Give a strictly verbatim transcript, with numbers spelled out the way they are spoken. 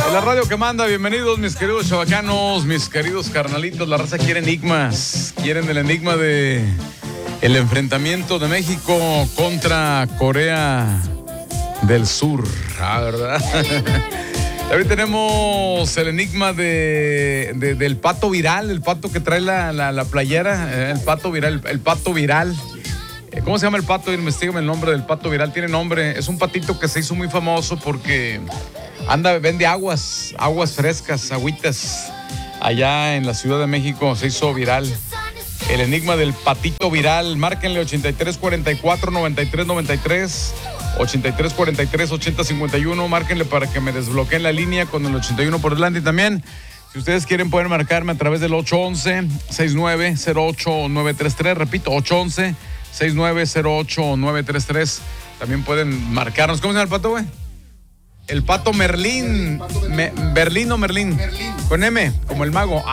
En la radio que manda, bienvenidos mis queridos chavacanos, mis queridos carnalitos. La raza quiere enigmas, quieren el enigma de el enfrentamiento de México contra Corea del Sur, ah, ¿verdad? También tenemos el enigma de, de, del pato viral, el pato que trae la, la, la playera, el pato viral, el, el pato viral. ¿Cómo se llama el pato? Investígame el nombre del pato viral. Tiene nombre. Es un patito que se hizo muy famoso porque anda, vende aguas, aguas frescas, agüitas. Allá en la Ciudad de México se hizo viral. El enigma del patito viral. Márquenle ochenta y tres cuarenta y cuatro noventa y tres noventa y tres, ochenta y tres cuarenta y tres ochenta cincuenta y uno. Márquenle para que me desbloqueen la línea con el ochenta y uno por delante. Y también, si ustedes quieren, pueden marcarme a través del ocho once, sesenta y nueve cero ocho nueve tres tres. Repito, ocho once, sesenta y nueve cero ocho nueve tres tres. También pueden marcarnos. ¿Cómo se llama el pato, güey? El pato Merlín. Me, Berlín o Merlín. Merlín. Con M, como el mago.